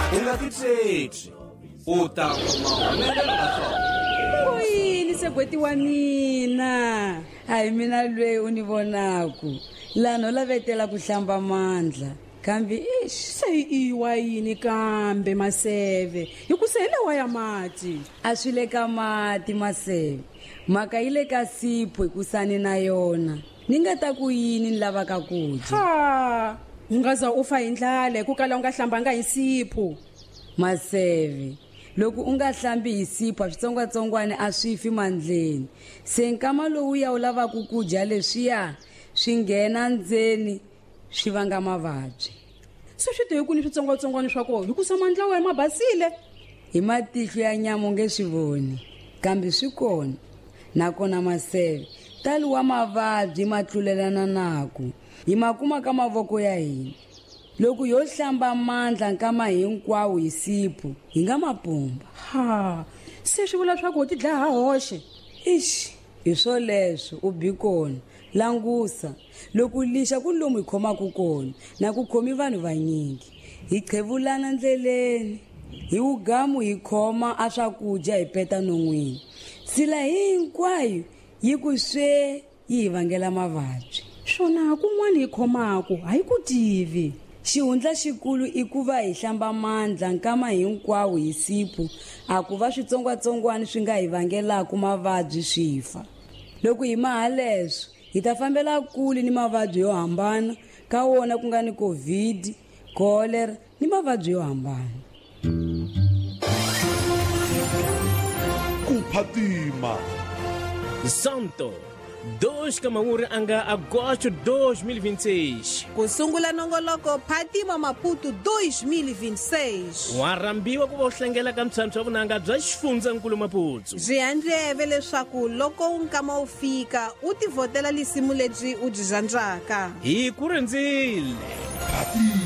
u nga titshegi u ta kuma humelela naswona. Yini segweti wa mina? Hayi mina lweyi u ni vonaku lano lavetela ku hlamba mandla kambe se iwa yini kambe Maseve hikusele wa ya mati a swi le ka mati Maseve mhaka yi le ka sipho hikusani na yona ni nga ta ku yini ni lavaka ku dya. ungaza u fa hi ndlala ku kala u nga hlambanga hi sipho. Maseve loko u nga hlambi hi sipho switsongwatsongwana a swi fi mandleni se nkama lowu ya u lavaka ku dya leswiya swi nghena ndzeni swi vanga mavabyi. Se swi te kuni switsongwatsongwana swa kona hikusa mandla wa ma basile hi matihlo ya nyama nge swi voni kambe swi kona nakona Maseve tali wa mavabyi ma tlulelana naku hi makuma ka mavoko ya hina loko yo hlamba mandla nkama hinkwawo hi sipho hi nga mapumba. Se swi vula swa ku ti dlaya hoxe. Hi swoleswo u bi kona langusa loko lixa ku lomu hi khomaku kona na ku khomi vanhu vanyingi hi qhevulana ndleleni hi ugamu hi khoma a swakudya hi peta non'wini sila hinkwayo yi ku swe yi hi vangela mavabyi. Swona kun'wana hi khomaku hayi ku tivi. Xihundla xikulu i ku va hi hlamba mandla nkama hinkwawo hi sipho a ku va switsongwatsongwana swi nga hi vangelaku mavabyi swi fa. Loko hi maha leswo hi ta fambela kule ni mavabyi yo hambana ka wona ku nga ni COVID, cholera ni mavabyi yo hambana. Ku Phatima Santo 2 Kamawuri anga agosto 2026 ku sungula nongoloko Phatima Maputo 2026 wa rambiwa ku va u hlengela ka ntshwa vunanga bya xifundzankulu Maputo. byi handleve leswaku loko nkama u fika u tivhotela lisimu lebyi u byi zandzaka hi ku rindzile